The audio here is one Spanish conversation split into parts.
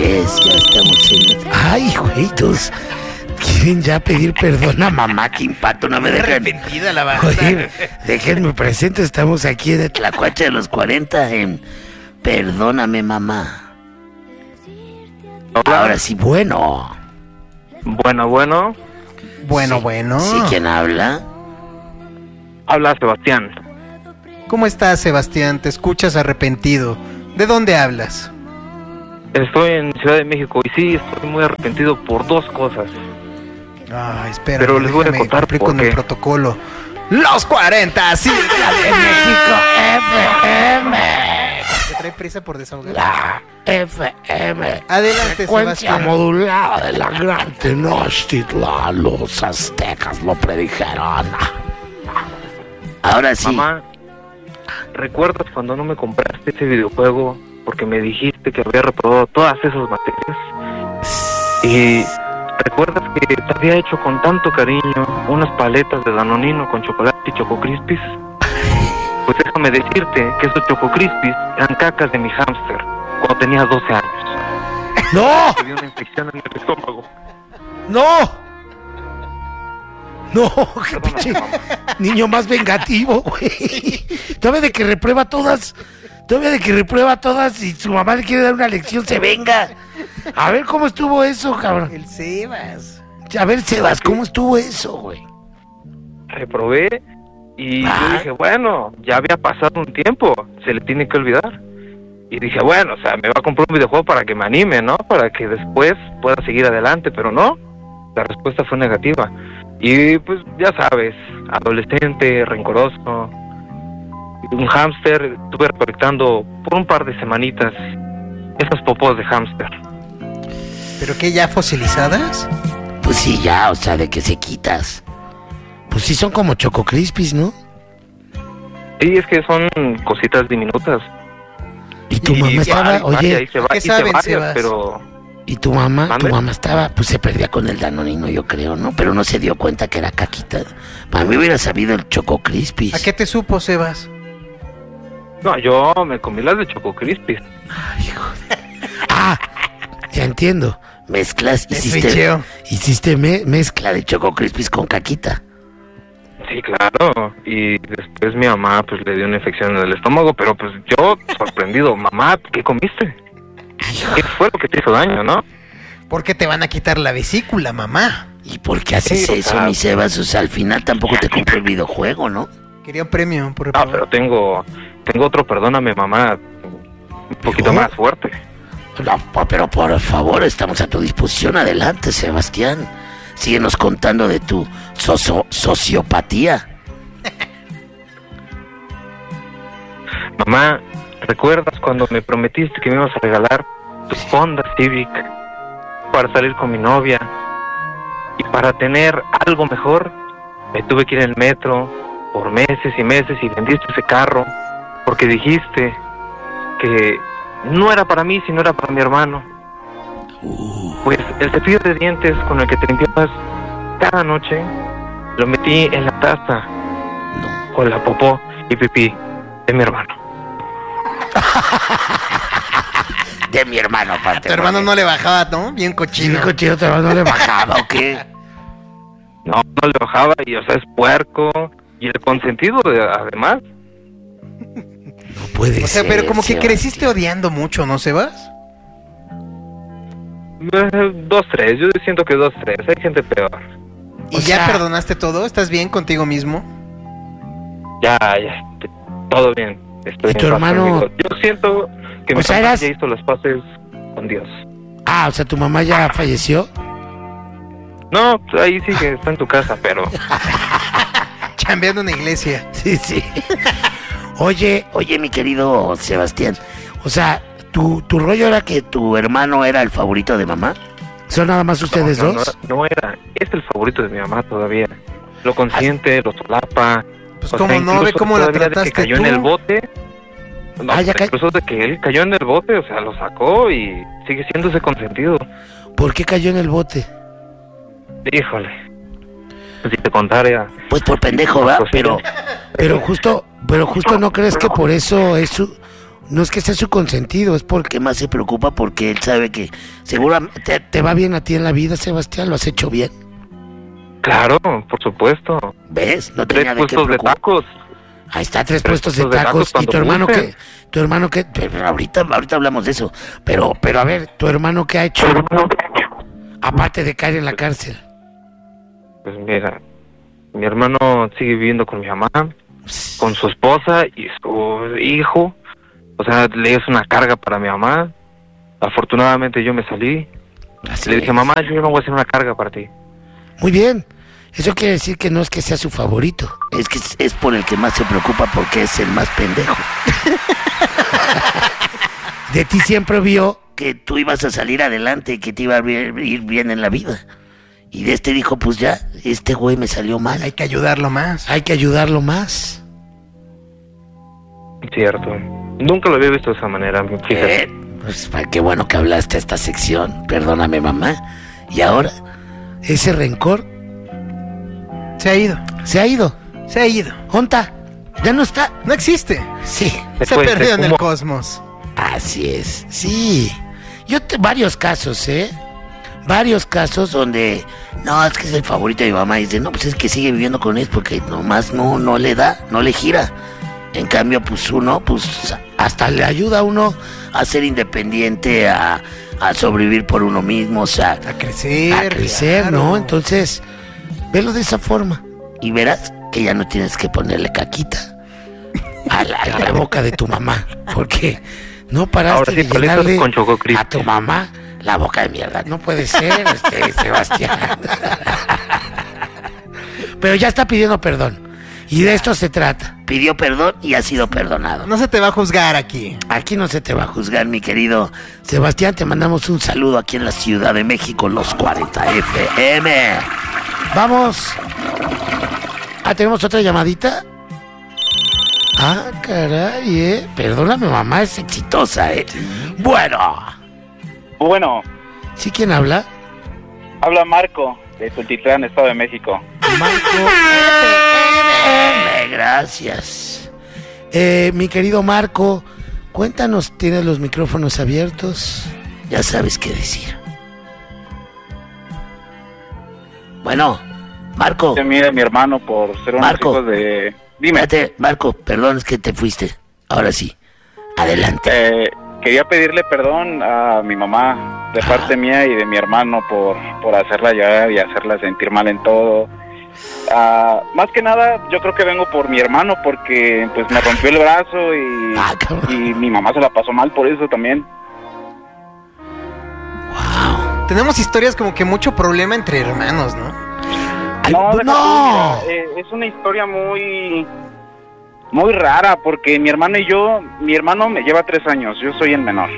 es, ya estamos en... Ay, güey, todos quieren ya pedir perdón a mamá, que impacto, no me dejan... Arrepentida la banda. Oye, déjenme presento, estamos aquí en Tlacuache de los 40 en Perdóname, mamá. Hola. Ahora sí, bueno. Bueno. Bueno. ¿Sí, quién habla? Habla Sebastián. ¿Cómo estás, Sebastián? Te escuchas arrepentido. ¿De dónde hablas? Estoy en Ciudad de México y sí, estoy muy arrepentido por dos cosas. Ay, espera. Pero les voy a contar cumplir por con el qué. protocolo. ¡Los 40! ¡Sí! De México FM. ¿Te trae prisa por desahogar? La FM. Adelante, Frecuencia Sebastián. modulada de la gran Tenochtitlan. Los aztecas lo predijeron. Ahora sí. Mamá, ¿recuerdas cuando no me compraste ese videojuego porque me dijiste que había reprobado todas esas materias? Y ¿recuerdas que te había hecho con tanto cariño unas paletas de Danonino con chocolate y Choco Crispies? Pues déjame decirte que esos Choco Crispies eran cacas de mi hámster cuando tenía 12 años. ¡No! Me dio una infección en el estómago. ¡No! No, qué Perdóname, pinche mamá. niño más vengativo, güey. Todavía de que reprueba todas y su mamá le quiere dar una lección, se venga. A ver cómo estuvo eso, cabrón. El Sebas. A ver, Sebas, ¿cómo estuvo eso, güey? Reprobé y Ah. yo dije, bueno, ya había pasado un tiempo, se le tiene que olvidar. Y dije, bueno, o sea, me va a comprar un videojuego para que me anime, ¿no? Para que después pueda seguir adelante, pero no, la respuesta fue negativa. Y pues ya sabes, adolescente, rencoroso, un hámster, estuve recolectando por un par de semanitas esas popos de hámster. ¿Pero qué, ya fosilizadas? Pues sí, ya, o sea, de que se quitas. Pues sí, son como Choco Crispies, ¿no? Sí, es que son cositas diminutas. Y tu mamá estaba, Ay, oye, hice ¿qué hice saben, varias, Sebas? pero y tu mamá ¿Mande? estaba, pues se perdía con el Danonino, yo creo, ¿no? Pero no se dio cuenta que era caquita. Para mí hubiera sabido el Choco Crispies. ¿A qué te supo, Sebas? no, yo me comí las de Choco Crispies. Ay, hijo de... Ah, ya entiendo. Mezclas, switcheo. hiciste mezcla de Choco Crispies con caquita. Sí, claro. Y después mi mamá pues le dio una infección en el estómago, pero pues yo sorprendido, mamá, ¿qué comiste? ¿Qué fue lo que te hizo daño, no? Porque te van a quitar la vesícula, mamá. ¿Y por qué haces Sí, o eso, sea, mi Sebas? O sea, al final tampoco te compró el videojuego, ¿no? Quería un premio por No, reprobar. pero tengo otro, perdóname, mamá, un poquito ¿Yo? más fuerte. No, pero por favor, estamos a tu disposición. Adelante, Sebastián. Síguenos contando de tu sociopatía. Mamá, ¿recuerdas cuando me prometiste que me ibas a regalar tu Honda Civic para salir con mi novia? Y para tener algo mejor, me tuve que ir en el metro por meses y meses y vendiste ese carro porque dijiste que no era para mí, sino era para mi hermano. Pues el cepillo de dientes con el que te limpiabas cada noche, lo metí en la taza No. con la popó y pipí de mi hermano. De mi hermano, aparte. Tu hermano no le bajaba, ¿no? Bien cochino. Sí, cochino, tu hermano no le bajaba, ¿o qué? No le bajaba y, o sea, es puerco. Y el consentido, además. No puede O sea, ser, pero como que Sebastián. creciste odiando mucho, ¿no, Sebas? 2-3, yo siento que 2-3, hay gente peor. ¿Y O ya sea- perdonaste todo? ¿Estás bien contigo mismo? Ya, todo bien. Estoy ¿Y tu en paz hermano? conmigo. Yo siento que O mi sea, papá eras- ya hizo las paces con Dios. Ah, o sea, ¿tu mamá ya falleció? No, pues ahí sí que está en tu casa, pero Chambeando en la iglesia. Sí, sí. Oye, mi querido Sebastián. O sea, ¿tu rollo era que tu hermano era el favorito de mamá? ¿Son nada más ustedes no, dos? no era. Es el favorito de mi mamá todavía. Lo consiente, lo solapa. Pues O cómo sea, no, incluso ve cómo la todavía de trataste que cayó tú. en el bote. No, Ah, ya incluso de que él cayó en el bote, o sea, lo sacó y sigue siendo ese consentido. ¿Por qué cayó en el bote? Híjole. Pues si te contara. Pues por pendejo, ¿va? Pues sí. Pero justo no crees que por eso No es que sea su consentido, es porque más se preocupa porque él sabe que seguramente te va bien a ti en la vida, Sebastián, lo has hecho bien. Claro, por supuesto. ¿Ves? No 3 tenía de qué puestos de preocupar. tacos. Ahí está, 3 puestos de puestos de tacos. tacos ¿Y tu hermano cuando qué? Tu hermano qué? Pero ahorita hablamos de eso. Pero a ver, ¿tu hermano qué ha hecho? Aparte de caer en la cárcel. Pues mira, mi hermano sigue viviendo con mi mamá, con su esposa y su hijo. O sea, le es una carga para mi mamá. Afortunadamente yo me salí. Así Le dije, es. mamá, yo no voy a hacer una carga para ti. Muy bien. Eso quiere decir que no es que sea su favorito. Es que es por el que más se preocupa porque es el más pendejo. De ti siempre vio que tú ibas a salir adelante y que te iba a ir bien en la vida. Y de este dijo, pues ya, este güey me salió mal. Hay que ayudarlo más. Hay que ayudarlo más. Cierto. Nunca lo había visto de esa manera, fíjate. Pues qué bueno que hablaste esta sección. Perdóname, mamá. Y ahora, ese rencor Se ha ido. se ha ido. Se ha ido. ¿Onta? ¿Ya no está? No existe. Sí. Se ha Pues, perdido en el ¿cómo? cosmos. Así es, sí. Varios casos, Varios casos donde, no, es que es el favorito de mi mamá. Y dice, no, pues es que sigue viviendo con él porque nomás no le da, no le gira. En cambio, pues uno, pues hasta le ayuda a uno a ser independiente, a sobrevivir por uno mismo, o sea, A crecer. a crecer, claro. ¿no? Entonces, velo de esa forma y verás que ya no tienes que ponerle caquita a la boca de tu mamá, porque no paraste Ahora sí, de palitos llenarle con Choco Crispy. a tu mamá la boca de mierda. No puede ser, Sebastián. Pero ya está pidiendo perdón. Y de esto se trata. Pidió perdón y ha sido perdonado. No se te va a juzgar aquí. Aquí no se te va a juzgar, mi querido Sebastián. Te mandamos un saludo aquí en la Ciudad de México, los 40 FM. Vamos. ¿Tenemos otra llamadita? Caray, Perdóname, mamá, es exitosa, Bueno. Bueno, ¿Sí quién habla? habla Marco, de Tultitlán, Estado de México. Marco. Gracias. Mi querido Marco, cuéntanos, ¿tienes los micrófonos abiertos? Ya sabes qué decir. Bueno, Marco. Se mide mi hermano por ser unos Marco. hijos de... Dime, Espérate, Marco, perdón, es que te fuiste. Ahora sí, adelante. quería pedirle perdón a mi mamá, de parte mía y de mi hermano, por hacerla llorar y hacerla sentir mal en todo. Más que nada, yo creo que vengo por mi hermano, porque pues me rompió el brazo Cabrón. y mi mamá se la pasó mal por eso también. Wow. Tenemos historias como que mucho problema entre hermanos, ¿no? Ay, No, deja no. tú, mira, es una historia muy rara, porque mi hermano me lleva 3 años, yo soy el menor.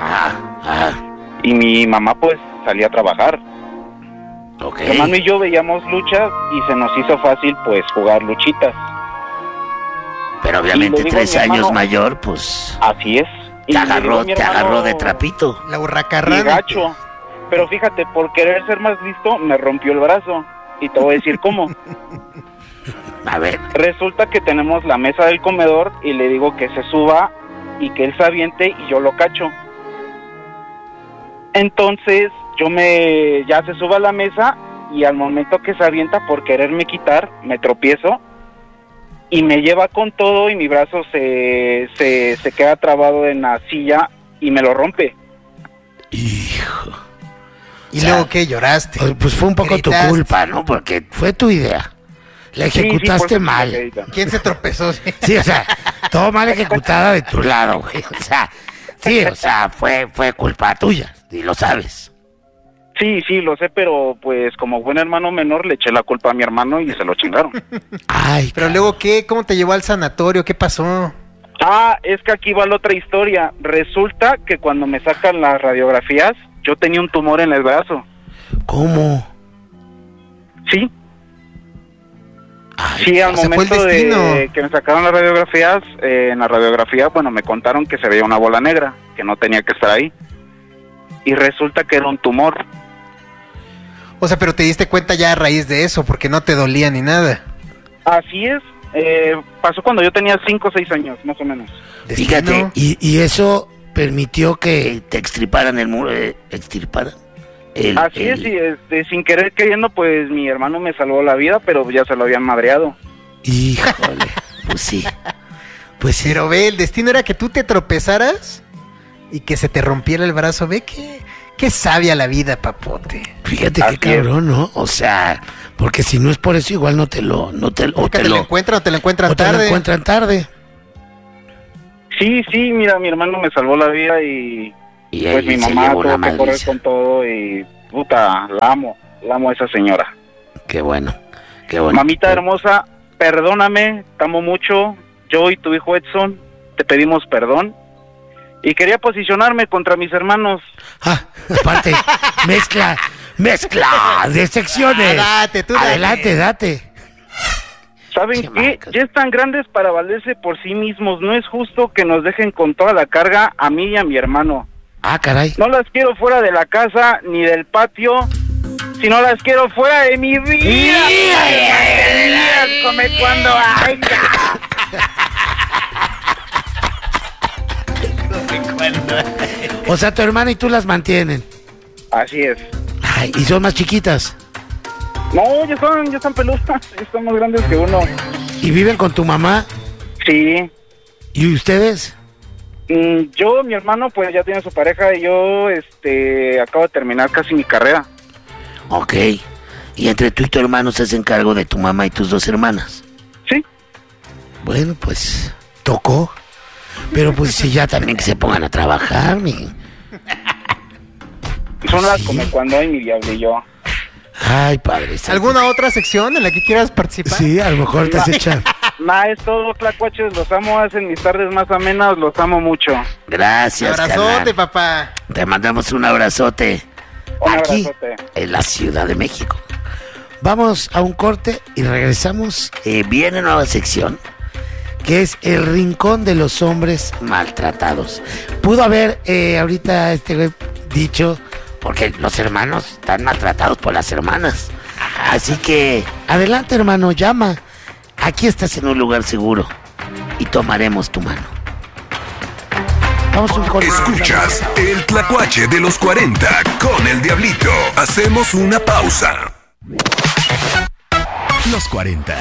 Y mi mamá pues salía a trabajar. Ok. Mi hermano y yo veíamos luchas y se nos hizo fácil pues jugar luchitas. Pero obviamente Y le digo 3 a mi años hermano- mayor, pues Así es. Y te le digo a mi hermano, agarró de trapito. La "Y hurracarrana. gacho". Pero fíjate, por querer ser más listo, me rompió el brazo. Y te voy a decir cómo. A ver, Resulta que tenemos la mesa del comedor y le digo que se suba y que él se aviente y yo lo cacho. Entonces ya se sube a la mesa y al momento que se avienta por quererme quitar, me tropiezo y me lleva con todo y mi brazo se queda trabado en la silla y me lo rompe. hijo. ¿Y O sea, luego qué? ¿Lloraste? Pues fue un poco tu Gritaste. culpa, ¿no? Porque fue tu idea. La Sí, ejecutaste por mal. supuesto, ¿Quién se tropezó? Sí, o sea, todo mal ejecutada de tu lado, güey. O sea, sí, o sea, fue culpa tuya, y lo sabes. Sí, lo sé, pero pues como buen hermano menor le eché la culpa a mi hermano y se lo chingaron. Ay, Pero luego qué? ¿Cómo te llevó al sanatorio? ¿Qué pasó? Es que aquí va la otra historia. Resulta que cuando me sacan las radiografías, yo tenía un tumor en el brazo. ¿cómo? Sí, Ay, sí, al o sea, fue el momento de destino. que me sacaron las radiografías, en la radiografía, bueno, me contaron que se veía una bola negra, que no tenía que estar ahí. Y resulta que era un tumor. O sea, pero te diste cuenta ya a raíz de eso, porque no te dolía ni nada. Así es. Pasó cuando yo tenía 5 o 6 años, más o menos. Fíjate, y eso permitió que te extirparan el muro, extirparan. Así es, y sin querer queriendo, pues mi hermano me salvó la vida, pero ya se lo habían madreado. Híjole, pues sí. Pues sí. Pero ve, el destino era que tú te tropezaras y que se te rompiera el brazo. Ve qué sabia la vida, papote. Fíjate Así qué cabrón, ¿no? O sea, porque si no es por eso, igual no te lo encuentran o te lo encuentran tarde. tarde. Te lo encuentran tarde. Sí, mira, mi hermano me salvó la vida y pues ahí mi se mamá llevó tuvo una que correr madriza. con todo y puta, la amo a esa señora. Qué bueno, qué bueno. Mamita hermosa, perdóname, te amo mucho, yo y tu hijo Edson te pedimos perdón y quería posicionarme contra mis hermanos. Aparte, mezcla de secciones. Date, tú date. Adelante, date. ¿Saben qué? Chamacos. Ya están grandes para valerse por sí mismos, no es justo que nos dejen con toda la carga a mí y a mi hermano. Caray. No las quiero fuera de la casa ni del patio, sino las quiero fuera de mi vida. Come cuando haya. O sea, tu hermana y tú las mantienen. Así es. Ay, ¿y son más chiquitas? No, ya están peludas, ya están más grandes que uno. ¿Y viven con tu mamá? Sí. ¿Y ustedes? Yo, mi hermano, pues ya tiene su pareja y yo, acabo de terminar casi mi carrera. Ok. ¿Y entre tú y tu hermano se hacen cargo de tu mamá y tus 2 hermanas? Sí. Bueno, pues, tocó. Pero pues si ya también que se pongan a trabajar, Son las Sí. como cuando hay mi diablillo. Ay, padre. santo. ¿Alguna otra sección en la que quieras participar? Sí, a lo mejor te has echado. Es todo, tlacuaches, los amo, hacen mis tardes más amenas, los amo mucho. Gracias, Abrazote, carnal. papá. Te mandamos un abrazote. Un Aquí, abrazote. en la Ciudad de México. Vamos a un corte y regresamos. Viene nueva sección, que es el rincón de los hombres maltratados. Pudo haber ahorita güey dicho, porque los hermanos están maltratados por las hermanas. Así que, adelante, hermano, llama. Aquí estás en un lugar seguro y tomaremos tu mano. Vamos a un corte. Escuchas el Tlacuache de los 40 con el Diablito. Hacemos una pausa. Los 40.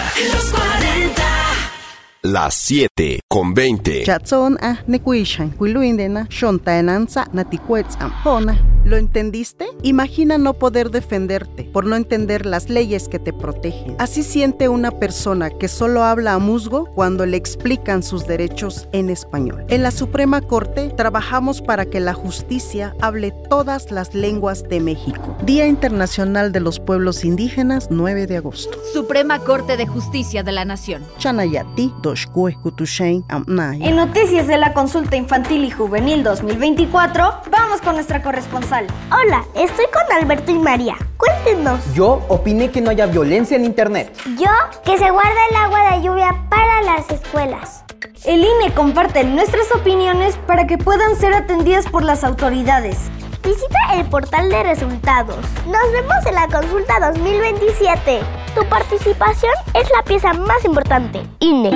Las 7:20. Chatson a nekuishan kuiluindena shontaenanza natikuetzam hona. ¿Lo entendiste? Imagina no poder defenderte por no entender las leyes que te protegen. Así siente una persona que solo habla a musgo cuando le explican sus derechos en español. En la Suprema Corte trabajamos para que la justicia hable todas las lenguas de México. Día Internacional de los Pueblos Indígenas, 9 de agosto. Suprema Corte de Justicia de la Nación. Chanayati, Doshkue, Kutushain, Amnay. En noticias de la Consulta Infantil y Juvenil 2024, vamos con nuestra corresponsal. Hola, estoy con Alberto y María. Cuéntenos. Yo opiné que no haya violencia en internet. Yo, que se guarda el agua de lluvia para las escuelas. El INE comparte nuestras opiniones para que puedan ser atendidas por las autoridades. Visita el portal de resultados. Nos vemos en la consulta 2027. Tu participación es la pieza más importante. INE.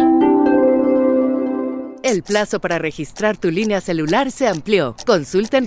El plazo para registrar tu línea celular se amplió. Consulta en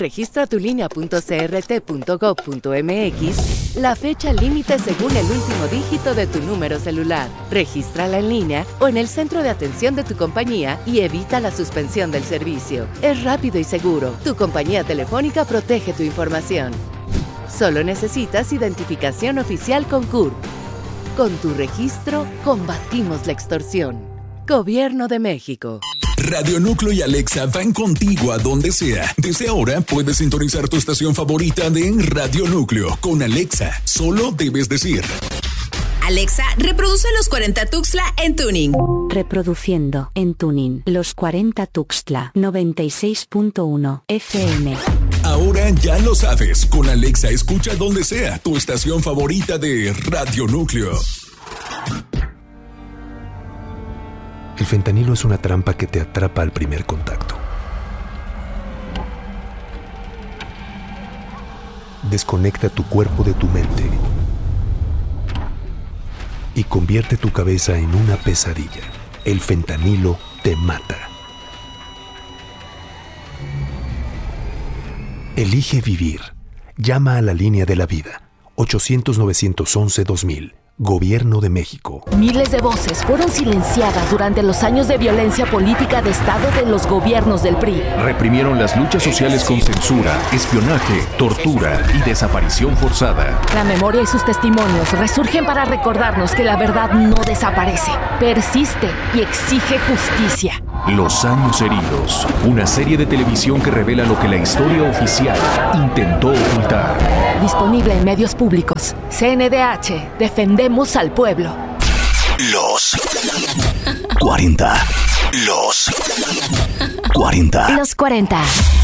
registratulinea.crt.gov.mx la fecha límite según el último dígito de tu número celular. Regístrala en línea o en el centro de atención de tu compañía y evita la suspensión del servicio. Es rápido y seguro. Tu compañía telefónica protege tu información. Solo necesitas identificación oficial con CURP. Con tu registro, combatimos la extorsión. Gobierno de México. Radio Núcleo y Alexa van contigo a donde sea. Desde ahora puedes sintonizar tu estación favorita de Radio Núcleo. Con Alexa, solo debes decir: Alexa, reproduce Los 40 Tuxtla en Tuning. Reproduciendo en Tuning Los 40 Tuxtla 96.1 FM. Ahora ya lo sabes. Con Alexa escucha donde sea tu estación favorita de Radio Núcleo. El fentanilo es una trampa que te atrapa al primer contacto. Desconecta tu cuerpo de tu mente y convierte tu cabeza en una pesadilla. El fentanilo te mata. Elige vivir. Llama a la línea de la vida. 800-911-2000. Gobierno de México. Miles de voces fueron silenciadas durante los años de violencia política de Estado de los gobiernos del PRI. Reprimieron las luchas sociales con censura, espionaje, tortura y desaparición forzada. La memoria y sus testimonios resurgen para recordarnos que la verdad no desaparece, persiste y exige justicia. Los años heridos. Una serie de televisión que revela lo que la historia oficial intentó ocultar. Disponible en medios públicos. CNDH. Defendemos al pueblo. Los 40. Los 40. Los 40.